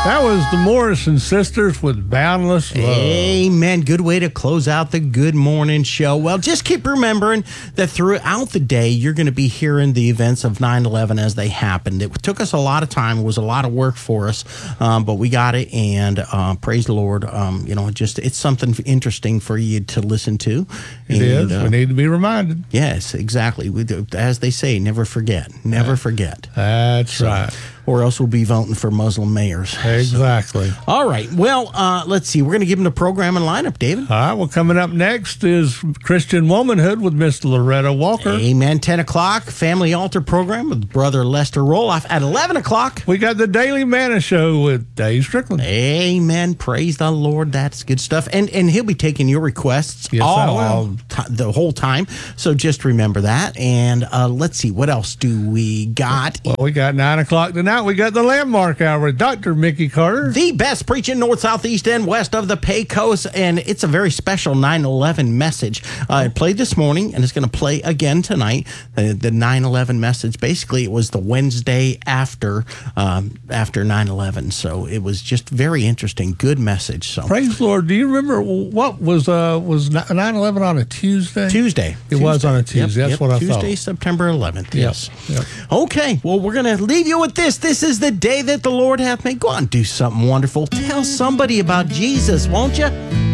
That was the Morrison Sisters with Boundless Love. Amen. Good way to close out the Good Morning Show. Well, just keep remembering that throughout the day, you're going to be hearing the events of 9/11 as they happened. It took us a lot of time. It was a lot of work for us, but we got it, and praise the Lord. It's something interesting for you to listen to. It is. We need to be reminded. Yes, exactly. As they say, never forget. Never forget. That's right. Or else we'll be voting for Muslim mayors. Exactly. So, all right. Well, let's see. We're going to give them the program and lineup, David. All right. Well, coming up next is Christian Womanhood with Miss Loretta Walker. Amen. 10 o'clock, Family Altar program with Brother Lester Roloff. At 11 o'clock, we got the Daily Manna Show with Dave Strickland. Amen. Praise the Lord. That's good stuff. And he'll be taking your requests the whole time. So just remember that. And let's see. What else do we got? Well, we got 9 o'clock tonight. We got the Landmark Hour with Dr. Mickey Carter. The best preaching north, south, east, and west of the Pecos. And it's a very special 9/11 message. It played this morning, and it's going to play again tonight. The 9/11 message. Basically, it was the Wednesday after 9/11. So it was just very interesting. Good message. So praise the Lord. Do you remember what was 9/11 on a Tuesday? Tuesday. It was on a Tuesday. That's what I thought. Tuesday, September 11th. Yes. Yep. Okay. Well, we're going to leave you with this. This is the day that the Lord hath made. Go on, do something wonderful. Tell somebody about Jesus, won't you?